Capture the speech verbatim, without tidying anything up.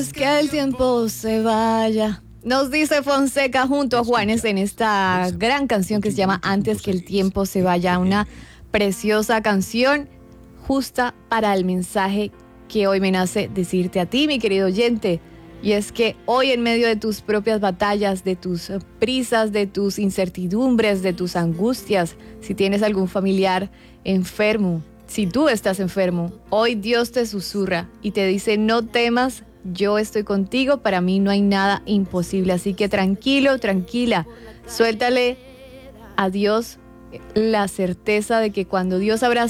Que el tiempo se vaya. Nos dice Fonseca junto a Juanes en esta gran canción que se llama Antes que el tiempo se vaya. Una preciosa canción justa para el mensaje que hoy me nace decirte a ti, mi querido oyente. Y es que hoy, en medio de tus propias batallas, de tus prisas, de tus incertidumbres, de tus angustias, si tienes algún familiar enfermo, si tú estás enfermo, hoy Dios te susurra y te dice: no temas, yo estoy contigo, para mí no hay nada imposible. Así que tranquilo, tranquila, suéltale a Dios la certeza de que cuando Dios abraza